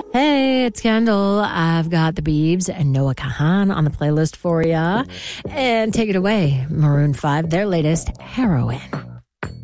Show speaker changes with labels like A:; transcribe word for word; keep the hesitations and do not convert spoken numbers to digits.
A: Hey, it's Kendall. I've got the Biebs and Noah Kahan on the playlist for ya. And take it away, Maroon five, their latest, Heroin.